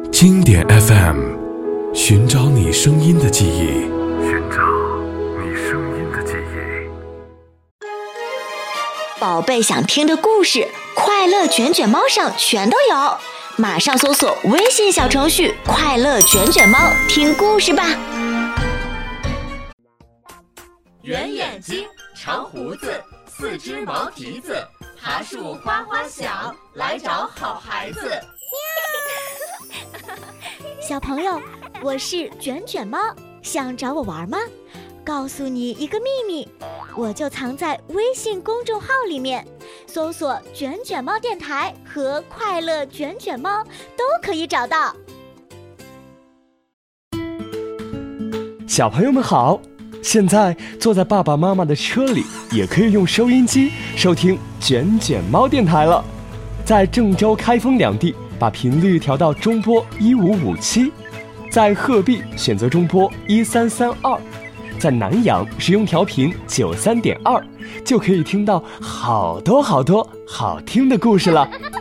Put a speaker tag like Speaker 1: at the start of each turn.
Speaker 1: 经典 FM， 寻找你声音的记忆，寻找你声音的记忆。
Speaker 2: 宝贝想听的故事，快乐卷卷猫上全都有，马上搜索微信小程序快乐卷卷猫听故事吧。
Speaker 3: 圆眼睛，长胡子，四只毛蹄子，爬树哗哗响，来找好孩子。
Speaker 2: 小朋友，我是卷卷猫，想找我玩吗？告诉你一个秘密，我就藏在微信公众号里面，搜索卷卷猫电台和快乐卷卷猫都可以找到。
Speaker 4: 小朋友们好，现在坐在爸爸妈妈的车里，也可以用收音机收听卷卷猫电台了。在郑州、开封两地把频率调到中波1557，在鹤壁选择中波1332，在南阳使用调频93.2，就可以听到好多好听的故事了。